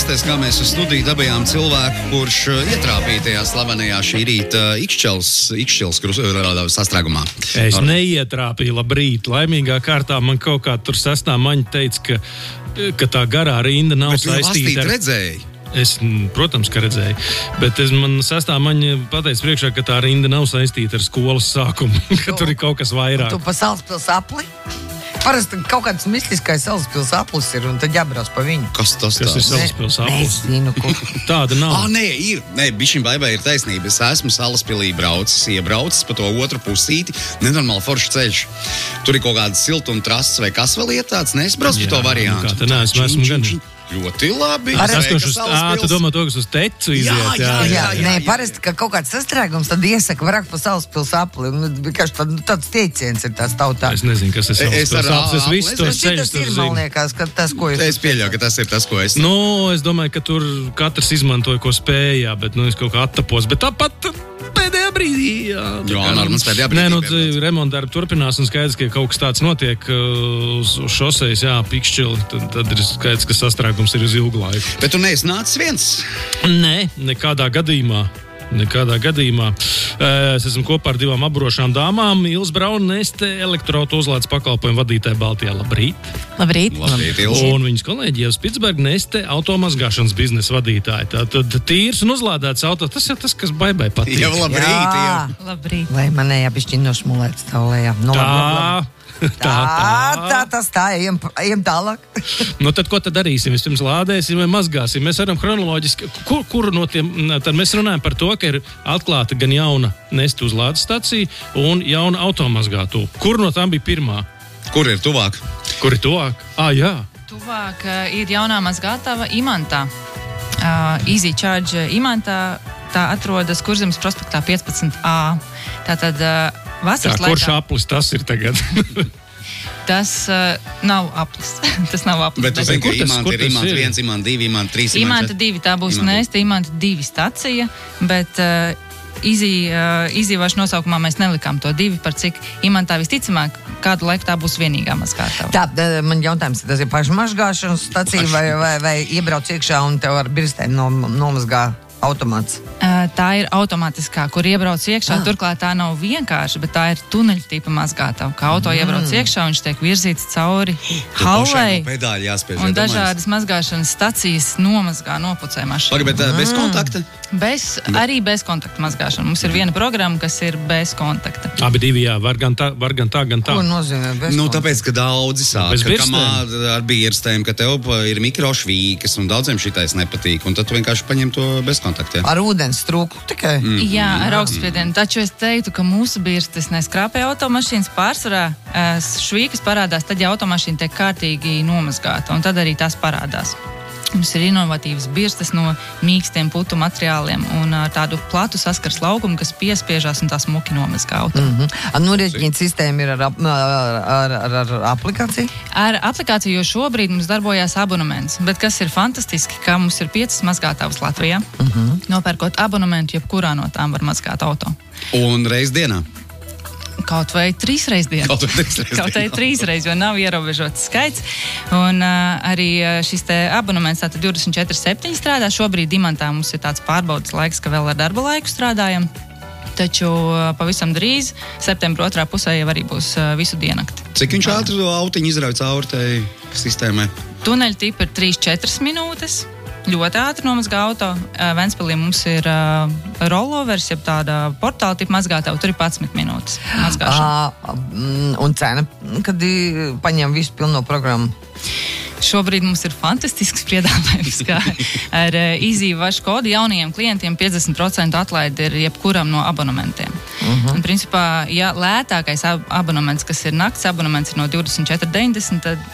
pasties, kā mēs uz studiju dabījām cilvēku, kurš ietrāpīja tajā slavenajā šī rīta Ikšķils sastrēgumā. Es neietrāpīju, labrīt. Laimīgā kārtā man kaut kā tur sestā maņa teica, ka tā garā rinda nav saistīta ar... redzēji? Es, protams, ka redzēju, bet man sestā maņa pateica priekšā, ka tā rinda nav saistīta ar skolas sākumu, ka tur ir kaut kas vairāk. Tu pa Salaspils apli? Parasti kaut kāds mistiskais Salaspils aplis ir, un tad jābrauc pa viņu. Kas tas ir Salaspils aplis? Nezinu, ko. Tāda nav. Nē, ir. Nē, bišķiņ baibai ir taisnība. Es esmu Salaspilī iebraucis pa to otru pusīti. Nenormāli foršs ceļš. Tur ir kaut kāda siltuma trases vai kas vēl iet tāds. Nē, es braucu pa to variantu. Kā te neesmu gan. Ļoti labi. Tu domā to, kas uz tecu iziet. Jā. Nē, parasti, ka kaut kāds sastrēgums, tad iesaka vairāk pa Salaspils apli. Tāds teiciens ir tāds tautā. Es nezinu, kas ir Salaspils aplis. Es visu tos ceļus tur zinu. Man liekas, ka tas, ko jūs... Es pieļauju, ka tas ir tas, ko es... Es domāju, ka tur katrs izmantoja, ko spēja, bet es kaut kā attapos. Bet tāpat pēdējā brīdī, pēdējā brīdī. Remontdarbi turpinās un skaidrs, ka kaut kas tāds notiek uz šosejas, Ikšķili, tad ir skaidrs, ka sastrēgums ir uz ilgu laiku. Bet tu neesi nācis viens? Nē, nekādā gadījumā. Es esmu kopā ar divām apburošām dāmām. Ils Brauna, Neste, elektroauto uzlādes pakalpojumu vadītāja Baltijā. Labrīt! Labrīt! Un viņas kolēģi Ieva Spitsberga, Neste, automazgāšanas biznesa vadītāja. Tātad tīrs un uzlādēts auto, tas jau tas, kas baibai patīk. Jā, labrīt! Labrīt! Lai manējā bišķiņ nošmulēt stāvlējā. Tā, ejam tālāk. Tad ko tad darīsim? Vispirms lādēsim vai mazgāsim? Mēs varam chronoloģiski, kuru no tiem, tad mēs runājam par to, ka ir atklāta gan jauna Neste uzlādes stacija un jauna automazgātuve. Kur no tām bija pirmā? Kur ir tuvāk? Jā. Tuvāk ir jaunā mazgātava Imantā. Easy Charge Imantā, tā atrodas Kurzemes prospektā 15A. Tātad vasaras laikā... Kurš aplis tas ir tagad? Tas nav aplis. Tas nav aplis. Bet tu zini, ka Imanta ir Imanta 1, Imanta 2, Imanta 3, Imanta 2, tā būs Neste, Imanta 2 stacija, bet Easy Wash nosaukumā mēs nelikām to 2, par cik Imantā visticamāk kādu laiku tā būs vienīgā mazgātava. Tā, man jautājums, tas ir pašmažgāšanas stacija vai iebrauc iekšā un tev ar birstēm nomazgā automāts? Tā ir automātiskā, kur iebrauc iekšā. Turklāt tā nav vienkārši, bet tā ir tuneļa tipa mazgātava. Kā auto iebrauc iekšā, viņš tiek virzīts cauri hallei. Un dažādas mazgāšanas stacijas nomazgā, nopucē mašīnu. Bet bez kontakta? Arī bez kontakta mazgāšana. Mums ir viena programma, kas ir bez kontakta. Abi divi, jā. Var gan tā, gan tā. Ko nozīmē bez kontakta? Tāpēc, ka daudzi sāk, ar birstēm, ka tev ir mikrošvīkas un daudziem šitais nepatīk. Un tad tu vienkārši paņem to bez kontakta. Ar ūdens trūku tikai? Jā, ar augstspiedienu. Taču es teiktu, ka mūsu birstes neskrāpē automašīnas pārsvarā. Švīkas parādās, tad, ja automašīna tiek kārtīgi nomazgāta, un tad arī tās parādās. Mums ir inovatīvas birstes no mīkstiem putu materiāliem un tādu platu saskars laukumu, kas piespiežās un tās muki nomazgā auto. Rēķina sistēma ir ar aplikāciju? Ar aplikāciju, jo šobrīd mums darbojās abonements. Bet kas ir fantastiski, ka mums ir 5 mazgātavas Latvijā. Nopērkot abonementu, jebkurā no tām var mazgāt auto. Un reiz dienā? Kaut vai 3 reizes dienā. Kaut vai 3 reizes, jo nav ierobežots skaits. Un arī šis te abonements tātad 24/7 strādā. Šobrīd Imantā mums ir tāds pārbaudas laiks, ka vēl ar darba laiku strādājam. Taču pavisam drīz, septembra 2. pusē jau arī būs visu diennakti. Cik viņš ātri autiņu izrauj cauri tai sistēmai? Tuneļa tipa ir 3-4 minūtes. Ļoti ātri nomazgā auto. Ventspilī mums ir rollovers, jeb tāda portāla tipa mazgātava. Tur ir 11 minūtes mazgāšana. Un cena, kad paņem visu pilno programmu? Šobrīd mums ir fantastisks piedāvājums, kā ar Easy Wash kodu jaunajiem klientiem 50% atlaidi ir jebkuram no abonementiem. Un principā, ja lētākais abonements, kas ir nakts abonements, ir no 24,90, tad